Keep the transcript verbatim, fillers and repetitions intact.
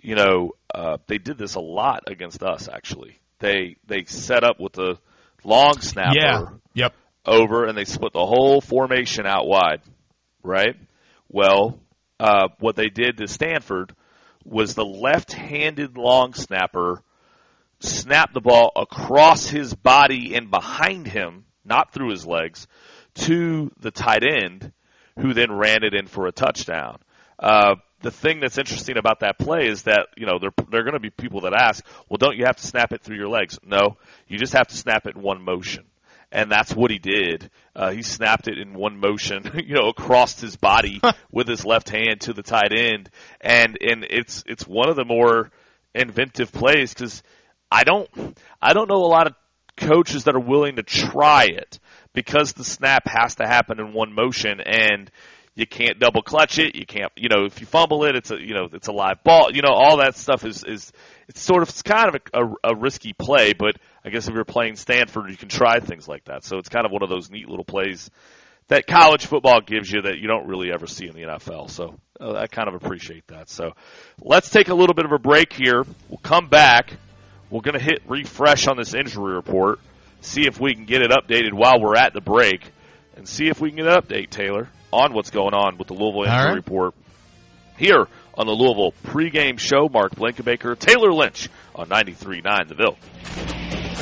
you know, uh, they did this a lot against us, actually. They they set up with the long snapper yeah. yep. over, and they split the whole formation out wide, right? Well, uh, what they did to Stanford was the left-handed long snapper snapped the ball across his body and behind him, not through his legs, to the tight end, who then ran it in for a touchdown. Uh, the thing that's interesting about that play is that, you know, there, there are going to be people that ask, well, don't you have to snap it through your legs? No, you just have to snap it in one motion. And that's what he did. Uh, he snapped it in one motion, you know, across his body with his left hand to the tight end. And, and it's, it's one of the more inventive plays because I don't, I don't know a lot of coaches that are willing to try it because the snap has to happen in one motion and you can't double clutch it. You can't, you know, if you fumble it, it's a, you know, it's a live ball. You know, all that stuff is, is, it's sort of, it's kind of a, a, a risky play, but I guess if you're playing Stanford, you can try things like that. So it's kind of one of those neat little plays that college football gives you that you don't really ever see in the N F L. So uh, I kind of appreciate that. So let's take a little bit of a break here. We'll come back. We're going to hit refresh on this injury report, see if we can get it updated while we're at the break, and see if we can get an update, Taylor, on what's going on with the Louisville injury right. report here on the Louisville pregame show. Mark Blankenbaker, Taylor Lynch on ninety-three point nine The Ville.